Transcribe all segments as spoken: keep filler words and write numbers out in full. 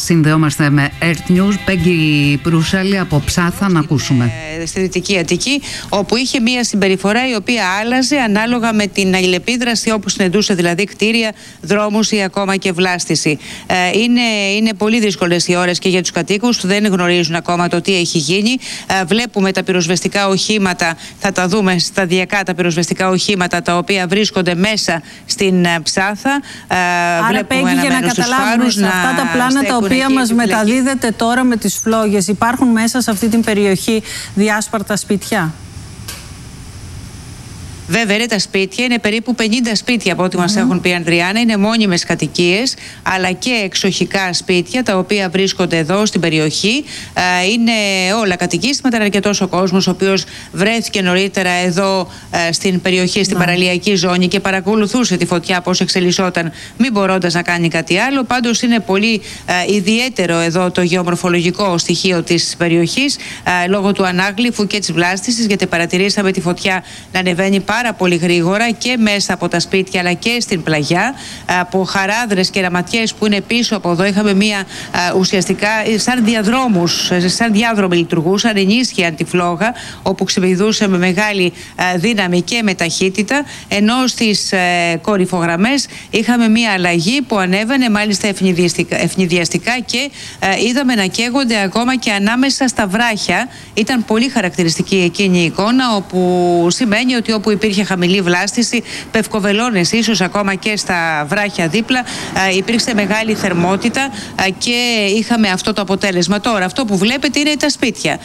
Συνδεόμαστε με Earth News. Πέγγι Μπρούσαλη από Ψάθα, να ακούσουμε. Στη Δυτική Αττική, όπου είχε μια συμπεριφορά η οποία άλλαζε ανάλογα με την αλληλεπίδραση, όπου συνεντούσε δηλαδή κτίρια, δρόμους ή ακόμα και βλάστηση. Είναι, είναι πολύ δύσκολες οι ώρες και για τους κατοίκους που δεν γνωρίζουν ακόμα το τι έχει γίνει. Βλέπουμε τα πυροσβεστικά οχήματα, θα τα δούμε σταδιακά, τα πυροσβεστικά οχήματα τα οποία βρίσκονται μέσα στην Ψάθα. Άρα, Πέγγι, για να καταλάβουμε, σε αυτά τα πλάνα τα οποία μας μεταδίδεται τώρα με τις φλόγες, υπάρχουν μέσα σε αυτή την περιοχή διάσπαρτα σπίτια? Βέβαια, είναι τα σπίτια, είναι περίπου πενήντα σπίτια από ό,τι mm. μας έχουν πει, Ανδριάννα. Είναι μόνιμες κατοικίες, αλλά και εξοχικά σπίτια τα οποία βρίσκονται εδώ στην περιοχή. Είναι όλα κατοικίσματα, είναι αρκετός ο κόσμος ο οποίος βρέθηκε νωρίτερα εδώ στην περιοχή, στην mm. παραλιακή ζώνη και παρακολουθούσε τη φωτιά πώς εξελισσόταν, μην μπορώντας να κάνει κάτι άλλο. Πάντως είναι πολύ ιδιαίτερο εδώ το γεωμορφολογικό στοιχείο της περιοχής, λόγω του ανάγλυφου και της βλάστησης, γιατί παρατηρήσαμε τη φωτιά να ανεβαίνει πάρα πολύ γρήγορα και μέσα από τα σπίτια αλλά και στην πλαγιά. Από χαράδρες και ραματιές που είναι πίσω από εδώ είχαμε μία ουσιαστικά σαν διαδρόμους, σαν διάδρομοι λειτουργούσαν, ενίσχυαν τη φλόγα, όπου ξεπηδούσε με μεγάλη δύναμη και με ταχύτητα, ενώ στις κορυφογραμμές είχαμε μία αλλαγή που ανέβαινε μάλιστα ευνηδιαστικά και είδαμε να καίγονται ακόμα και ανάμεσα στα βράχια. Ήταν πολύ χαρακτηριστική εκείνη η εικόνα, όπου σημαίνει ότι όπου υπήρχε χαμηλή βλάστηση, πευκοβελώνες ίσως ακόμα και στα βράχια δίπλα, υπήρξε μεγάλη θερμότητα και είχαμε αυτό το αποτέλεσμα. Τώρα αυτό που βλέπετε είναι τα σπίτια.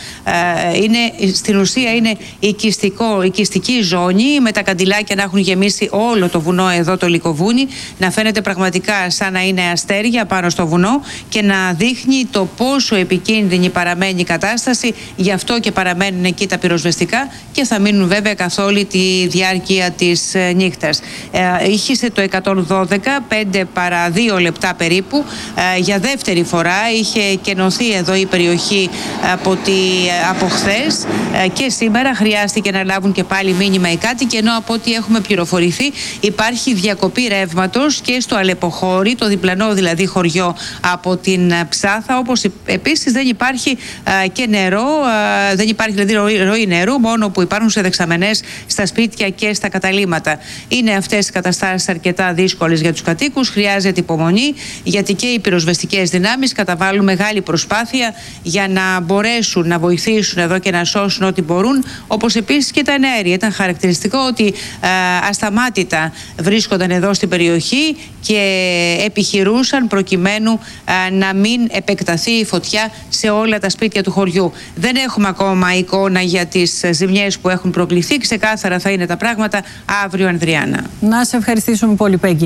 Είναι, στην ουσία είναι οικιστικό, οικιστική ζώνη, με τα καντιλάκια να έχουν γεμίσει όλο το βουνό εδώ, το Λυκοβούνι, να φαίνεται πραγματικά σαν να είναι αστέρια πάνω στο βουνό και να δείχνει το πόσο επικίνδυνη παραμένει η κατάσταση. Γι' αυτό και παραμένουν εκεί τα πυροσβεστικά και θα μείνουν βέβαια καθ' όλη τη διάρκεια της ε, νύχτας. Ε, ήχησε το εκατόν δώδεκα, πέντε παρά δύο λεπτά περίπου. Ε, για δεύτερη φορά είχε κενωθεί εδώ η περιοχή από, τη, από χθες ε, και σήμερα χρειάστηκε να λάβουν και πάλι μήνυμα οι κάτοικοι, ενώ από ό,τι έχουμε πληροφορηθεί υπάρχει διακοπή ρεύματος και στο Αλεποχώρι, το διπλανό δηλαδή χωριό από την Ψάθα, όπως επίσης δεν υπάρχει ε, και νερό, ε, δεν υπάρχει δηλαδή ροή, ροή νερού, μόνο που υπάρχουν σε δεξαμενές στα σπίτια και στα καταλύματα. Είναι αυτές οι καταστάσεις αρκετά δύσκολες για τους κατοίκους. Χρειάζεται υπομονή, γιατί και οι πυροσβεστικές δυνάμεις καταβάλουν μεγάλη προσπάθεια για να μπορέσουν να βοηθήσουν εδώ και να σώσουν ό,τι μπορούν, όπως επίσης και τα ενέργεια. Ήταν χαρακτηριστικό ότι ε, ασταμάτητα βρίσκονταν εδώ στην περιοχή και επιχειρούσαν προκειμένου ε, να μην επεκταθεί η φωτιά σε όλα τα σπίτια του χωριού. Δεν έχουμε ακόμα εικόνα για τις ζημιές που έχουν προκληθεί. Ξεκάθαρα θα είναι τα πράγματα αύριο, Ανδριάννα. Να σε ευχαριστήσουμε πολύ, Πέγγι.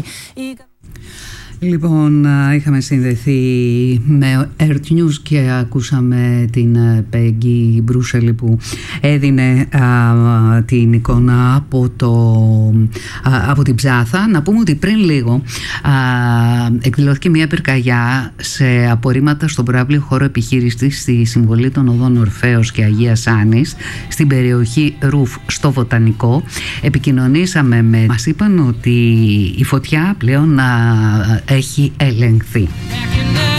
Λοιπόν, είχαμε συνδεθεί με Earth News και ακούσαμε την Πέγγι Μπρούσαλη που έδινε α, την εικόνα από, το, α, από την Ψάθα. Να πούμε ότι πριν λίγο α, εκδηλώθηκε μια πυρκαγιά σε απορρίμματα στον προάβλιο χώρο επιχείρησης στη Συμβολή των Οδών Ορφέως και Αγίας Άννης στην περιοχή Ρουφ στο Βοτανικό. Επικοινωνήσαμε με... Μας είπαν ότι η φωτιά πλέον α, έχει ελεγχθεί.